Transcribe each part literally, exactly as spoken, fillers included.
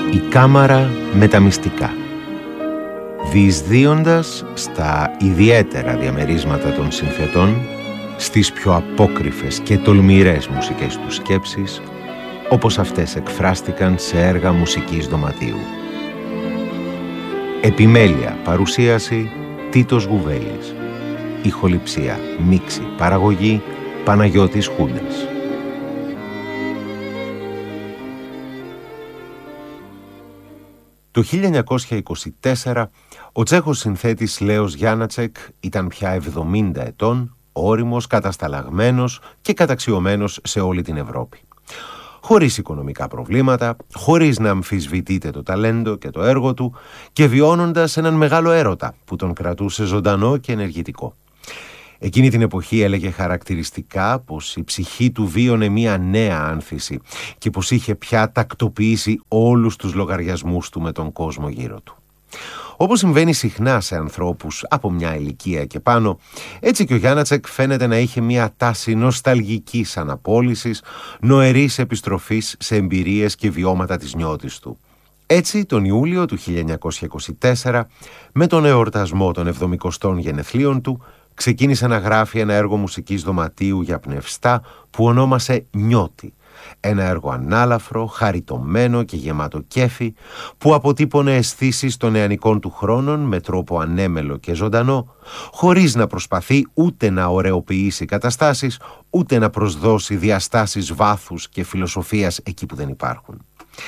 Η κάμαρα με τα μυστικά. Διεισδύοντας στα ιδιαίτερα διαμερίσματα των συνθετών, στις πιο απόκρυφες και τολμηρές μουσικές τους σκέψεις, όπως αυτές εκφράστηκαν σε έργα μουσικής δωματίου. Επιμέλεια, παρουσίαση Τίτος Γουβέλης. Ηχοληψία, μίξη, παραγωγή Παναγιώτης Χούντας. Το χίλια εννιακόσια είκοσι τέσσερα ο Τσέχος συνθέτης Λέος Γιάννατσεκ ήταν πια εβδομήντα ετών, ώριμος, κατασταλαγμένος και καταξιωμένος σε όλη την Ευρώπη. Χωρίς οικονομικά προβλήματα, χωρίς να αμφισβητείται το ταλέντο και το έργο του και βιώνοντας έναν μεγάλο έρωτα που τον κρατούσε ζωντανό και ενεργητικό. Εκείνη την εποχή έλεγε χαρακτηριστικά πως η ψυχή του βίωνε μία νέα άνθηση και πως είχε πια τακτοποιήσει όλους τους λογαριασμούς του με τον κόσμο γύρω του. Όπως συμβαίνει συχνά σε ανθρώπους από μια ηλικία και πάνω, έτσι και ο Γιάννατσεκ φαίνεται να είχε μια τάση νοσταλγικής αναπόλυσης, νοερής επιστροφής σε εμπειρίες και βιώματα της νιώτης του. Έτσι, τον Ιούλιο του χίλια εννιακόσια είκοσι τέσσερα, με τον εορτασμό των εβδομηκοστών γενεθλίων του, ξεκίνησε να γράφει ένα έργο μουσικής δωματίου για πνευστά που ονόμασε «Νιώτη». Ένα έργο ανάλαφρο, χαριτωμένο και γεμάτο κέφι, που αποτύπωνε αισθήσεις των νεανικών του χρόνων με τρόπο ανέμελο και ζωντανό, χωρίς να προσπαθεί ούτε να ωρεοποιήσει καταστάσεις, ούτε να προσδώσει διαστάσεις βάθους και φιλοσοφίας εκεί που δεν υπάρχουν.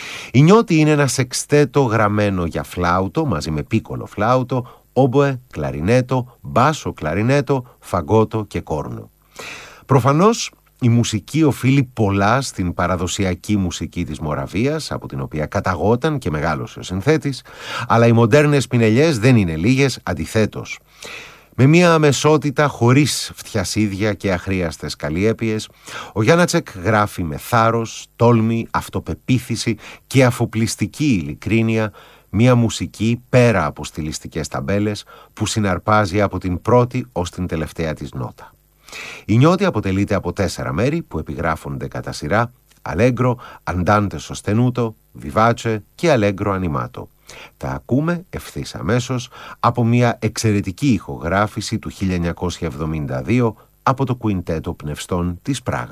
Η Νιώτη είναι ένα σεξτέτο γραμμένο για φλάουτο μαζί με πίκολο φλάουτο, όμποε, κλαρινέτο, μπάσο κλαρινέτο, φαγκότο και κόρνο. Προφανώς, η μουσική οφείλει πολλά στην παραδοσιακή μουσική της Μοραβίας, από την οποία καταγόταν και μεγάλωσε ο συνθέτης, αλλά οι μοντέρνες πινελιές δεν είναι λίγες, αντιθέτως. Με μια αμεσότητα χωρίς φτιασίδια και αχρίαστες καλλιέπειες, ο Γιάννατσεκ γράφει με θάρρος, τόλμη, αυτοπεποίθηση και αφοπλιστική ειλικρίνεια μια μουσική πέρα από στιλιστικές ταμπέλες που συναρπάζει από την πρώτη ως την τελευταία της νότα. Η Νιώτη αποτελείται από τέσσερα μέρη που επιγράφονται κατά σειρά: Allegro, Andante sostenuto, Vivace και Allegro animato. Τα ακούμε ευθύς αμέσως από μια εξαιρετική ηχογράφηση του χίλια εννιακόσια εβδομήντα δύο από το Κουιντέτο Πνευστών της Πράγας.